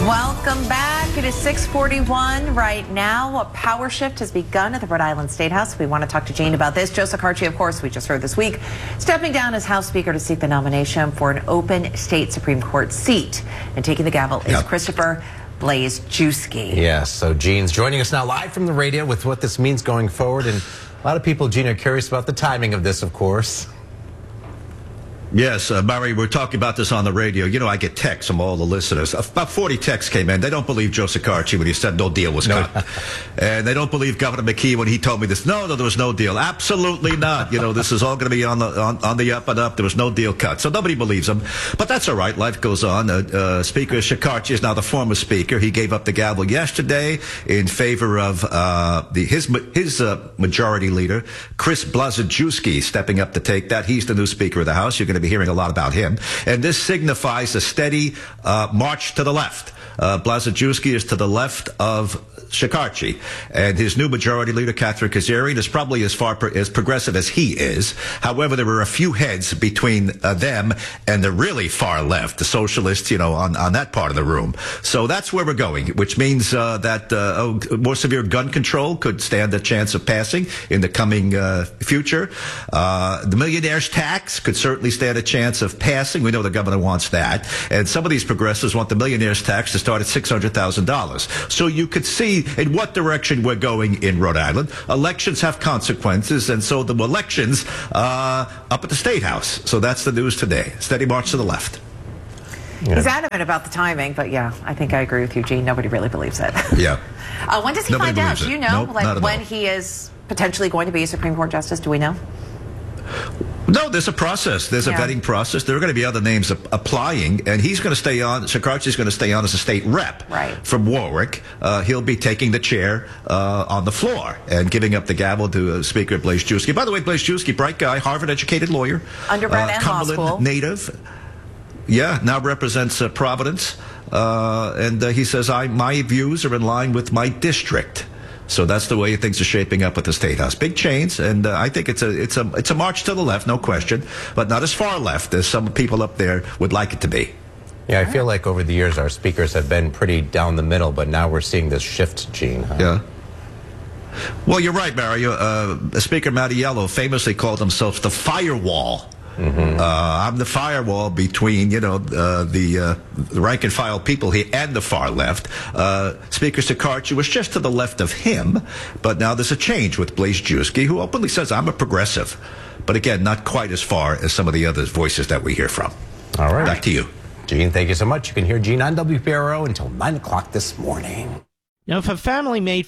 Welcome back. It is 6:41 right now. A power shift has begun at the Rhode Island State House. We want to talk to Gene about this. Joe Shekarchi, of course, we just heard this week, stepping down as House Speaker to seek the nomination for an open state Supreme Court seat. And taking the gavel is Christopher Blazejewski. Yes, so Gene's joining us now live from the radio with what this means going forward. And a lot of people, Gene, are curious about the timing of this, of course. Yes, Murray, we're talking about this on the radio. You know, I get texts from all the listeners. About 40 texts came in. They don't believe Joe Shekarchi when he said no deal was cut. And they don't believe Governor McKee when he told me this. No, there was no deal. Absolutely not. You know, this is all going to be on the up and up. There was no deal cut. So nobody believes him. But that's all right. Life goes on. Speaker Shekarchi is now the former speaker. He gave up the gavel yesterday in favor of his majority leader, Chris Blazejewski, stepping up to take that. He's the new Speaker of the House. You're going to be hearing a lot about him. And this signifies a steady march to the left. Blazejewski is to the left of Shekarchi, and his new majority leader, Catherine Kazarian, is probably as far as progressive as he is. However, there were a few heads between them and the really far left, the socialists, you know, on that part of the room. So that's where we're going, which means that more severe gun control could stand a chance of passing in the coming future. The millionaire's tax could certainly stand a chance of passing. We know the governor wants that. And some of these progressives want the millionaire's tax to start at $600,000. So you could see in what direction we're going in Rhode Island. Elections have consequences, and so the elections up at the State House. So that's the news today. Steady march to the left. Yeah. He's adamant about the timing, but yeah, I think I agree with you, Gene. Nobody really believes it. Yeah. When does he find out? Do you know, nope, like when he is potentially going to be a Supreme Court justice? Do we know? No, there's a process. There's a vetting process. There are going to be other names applying, and he's going to stay on. Shekarchi's going to stay on as a state rep from Warwick. He'll be taking the chair on the floor and giving up the gavel to Speaker Blazejewski. By the way, Blazejewski, bright guy, Harvard-educated lawyer, undergrad and law school, native. Yeah, now represents Providence, and he says, my views are in line with my district. So that's the way things are shaping up at the State House. Big change, and I think it's a march to the left, no question, but not as far left as some people up there would like it to be. Yeah, I feel like over the years our speakers have been pretty down the middle, but now we're seeing this shift, Gene. Huh? Yeah. Well, you're right, Mario. Speaker Mattiello famously called himself the firewall. Mm-hmm. I'm the firewall between, you know, the rank and file people here and the far left. Speaker Shekarchi was just to the left of him, but now there's a change with Blazejewski, who openly says, I'm a progressive. But again, not quite as far as some of the other voices that we hear from. All right. Back to you. Gene, thank you so much. You can hear Gene on WPRO until 9 o'clock this morning. Now, if a family made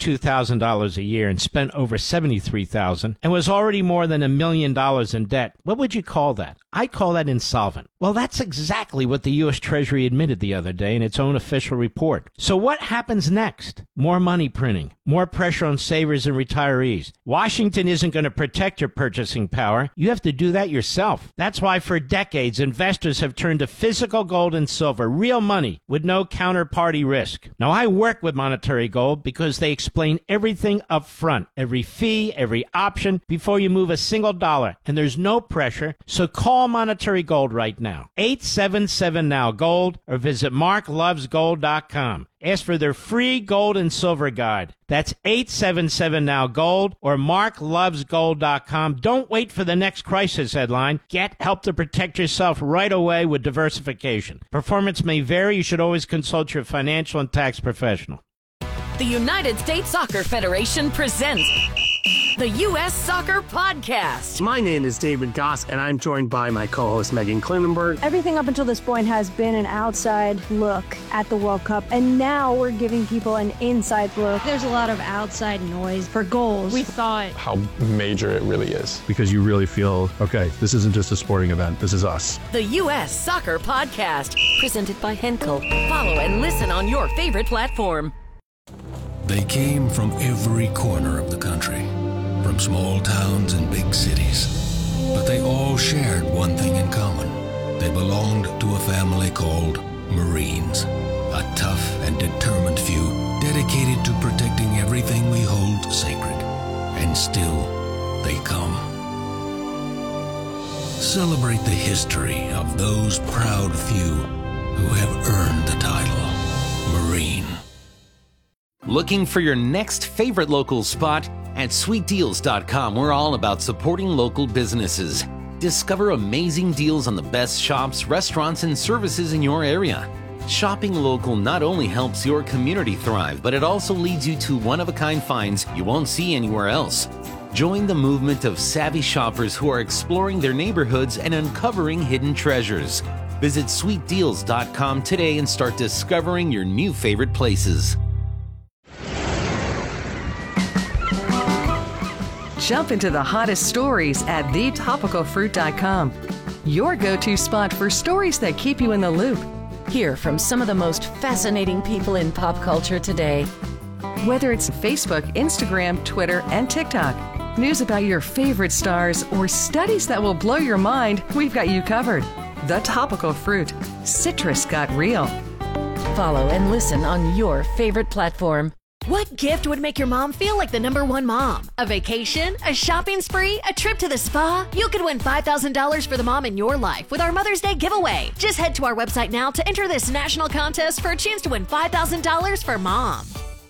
$52,000 a year and spent over $73,000 and was already more than $1 million in debt, what would you call that? I call that insolvent. Well, that's exactly what the U.S. Treasury admitted the other day in its own official report. So what happens next? More money printing, more pressure on savers and retirees. Washington isn't going to protect your purchasing power. You have to do that yourself. That's why for decades, investors have turned to physical gold and silver, real money with no counterparty risk. Now, I work with Monetary Gold because they explain everything up front, every fee, every option before you move a single dollar, and there's no pressure. So call Monetary Gold right now, 877-NOW-GOLD, or visit marklovesgold.com. Ask for their free gold and silver guide. That's 877-NOW-GOLD or marklovesgold.com. Don't wait for the next crisis headline. Get help to protect yourself right away with diversification. Performance may vary. You should always consult your financial and tax professional. The United States Soccer Federation presents the U.S. Soccer Podcast. My name is David Goss, and I'm joined by my co-host Megan Klinenberg. Everything up until this point has been an outside look at the World Cup, and now we're giving people an inside look. There's a lot of outside noise for goals. We thought how major it really is. Because you really feel, okay, this isn't just a sporting event, this is us. The U.S. Soccer Podcast, presented by Henkel. Follow and listen on your favorite platform. They came from every corner of the country, from small towns and big cities. But they all shared one thing in common. They belonged to a family called Marines, a tough and determined few dedicated to protecting everything we hold sacred. And still, they come. Celebrate the history of those proud few who have earned the title. Looking for your next favorite local spot? At sweetdeals.com, we're all about supporting local businesses. Discover amazing deals on the best shops, restaurants, and services in your area. Shopping local not only helps your community thrive, but it also leads you to one-of-a-kind finds you won't see anywhere else. Join the movement of savvy shoppers who are exploring their neighborhoods and uncovering hidden treasures. Visit sweetdeals.com today and start discovering your new favorite places. Jump into the hottest stories at thetopicalfruit.com. Your go-to spot for stories that keep you in the loop. Hear from some of the most fascinating people in pop culture today. Whether it's Facebook, Instagram, Twitter, and TikTok, news about your favorite stars, or studies that will blow your mind, we've got you covered. The Topical Fruit. Citrus got real. Follow and listen on your favorite platform. What gift would make your mom feel like the #1 mom? A vacation? A shopping spree? A trip to the spa? You could win $5,000 for the mom in your life with our Mother's Day giveaway. Just head to our website now to enter this national contest for a chance to win $5,000 for mom.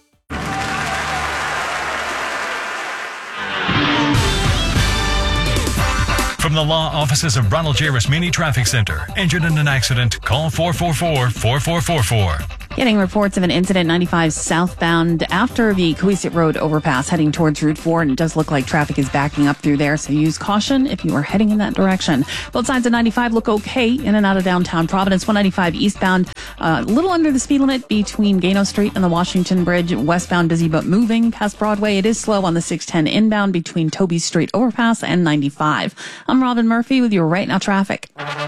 From the law offices of Ronald J. Rasmini Traffic Center. Injured in an accident? Call 444-4444. Getting reports of an incident 95 southbound after the Cohesive Road overpass heading towards Route 4, and it does look like traffic is backing up through there, so use caution if you are heading in that direction. Both sides of 95 look okay in and out of downtown Providence. 195 eastbound, a little under the speed limit between Gano Street and the Washington Bridge. Westbound busy but moving past Broadway. It is slow on the 610 inbound between Toby Street overpass and 95. I'm Robin Murphy with your Right Now traffic.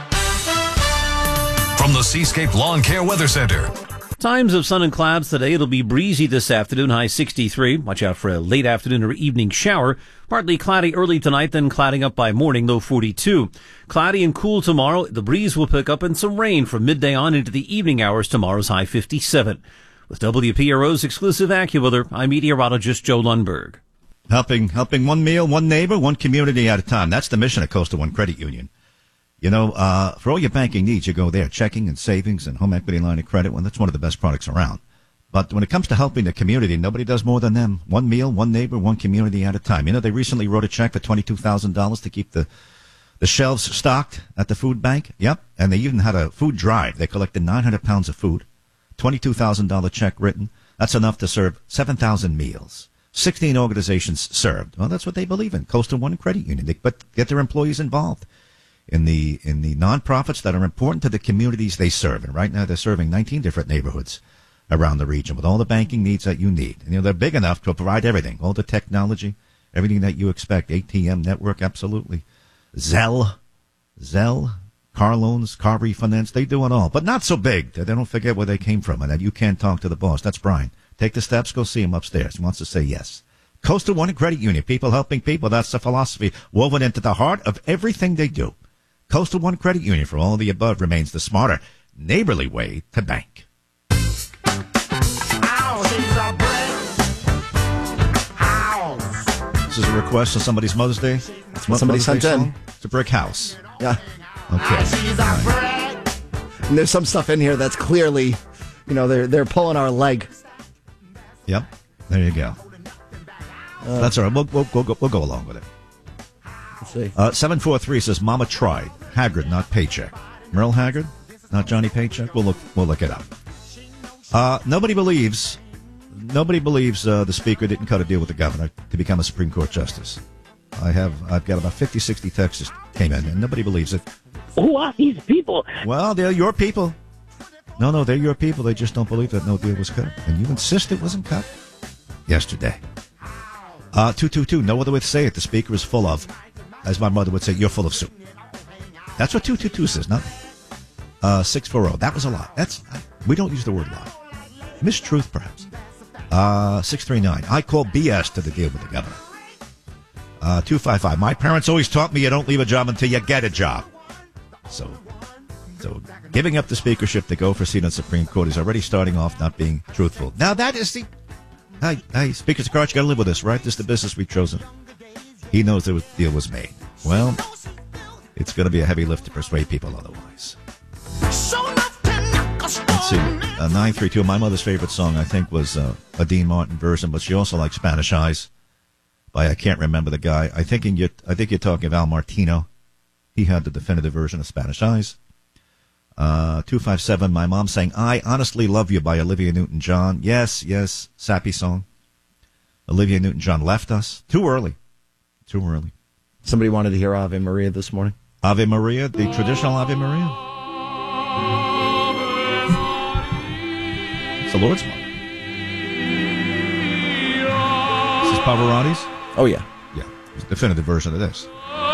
From the Seascape Lawn Care Weather Center. Times of sun and clouds today. It'll be breezy this afternoon, high 63. Watch out for a late afternoon or evening shower. Partly cloudy early tonight, then clouding up by morning, low 42. Cloudy and cool tomorrow. The breeze will pick up and some rain from midday on into the evening hours. Tomorrow's high 57. With WPRO's exclusive AccuWeather, I'm meteorologist Joe Lundberg. Helping one meal, one neighbor, one community at a time. That's the mission of Coastal One Credit Union. You know, for all your banking needs, you go there. Checking and savings and home equity line of credit. Well, that's one of the best products around. But when it comes to helping the community, nobody does more than them. One meal, one neighbor, one community at a time. You know, they recently wrote a check for $22,000 to keep the shelves stocked at the food bank. Yep. And they even had a food drive. They collected 900 pounds of food. $22,000 check written. That's enough to serve 7,000 meals. 16 organizations served. Well, that's what they believe in. Coastal One Credit Union. But get their employees involved in the nonprofits that are important to the communities they serve. And right now they're serving 19 different neighborhoods around the region with all the banking needs that you need. And, you know, they're big enough to provide everything, all the technology, everything that you expect. ATM network, absolutely. Zelle, car loans, car refinance, they do it all. But not so big that they don't forget where they came from and that you can't talk to the boss. That's Brian. Take the steps, go see him upstairs. He wants to say yes. Coastal One Credit Union, people helping people. That's the philosophy woven into the heart of everything they do. Coastal One Credit Union, for all of the above, remains the smarter, neighborly way to bank. This is a request on somebody's Mother's Day? That's what somebody sent in. It's a brick house. Yeah. Okay. Right. And there's some stuff in here that's clearly, you know, they're pulling our leg. Yep. There you go. That's all right. We'll go along with it. Let's see. 743 says, Mama tried. Haggard, not Paycheck. Merle Haggard, not Johnny Paycheck. We'll look it up. Nobody believes the Speaker didn't cut a deal with the governor to become a Supreme Court justice. I've got about 50, 60 texts came in, and nobody believes it. Who are these people? Well, they're your people. No, they're your people. They just don't believe that no deal was cut. And you insist it wasn't cut yesterday. 222, no other way to say it. The Speaker is full of, as my mother would say, you're full of soup. That's what 222 says, not 640. That was a lot. We don't use the word lie. Mistruth, perhaps. 639, I call BS to the deal with the governor. 255, my parents always taught me you don't leave a job until you get a job. So giving up the speakership to go for a seat on Supreme Court is already starting off not being truthful. Now that is the... Hey, Speaker Sakharich, you got to live with this, right? This is the business we've chosen. He knows the deal was made. Well, it's going to be a heavy lift to persuade people otherwise. Let's see. 932. My mother's favorite song, I think, was a Dean Martin version, but she also liked Spanish Eyes by, I can't remember the guy. I think you're talking of Al Martino. He had the definitive version of Spanish Eyes. 257. My mom sang "I Honestly Love You" by Olivia Newton-John. Yes, sappy song. Olivia Newton-John left us too early. Somebody wanted to hear Ave Maria this morning. Ave Maria, the traditional Ave Maria. It's the Lord's one. This is Pavarotti's? Oh, yeah. Yeah, it's the definitive version of this.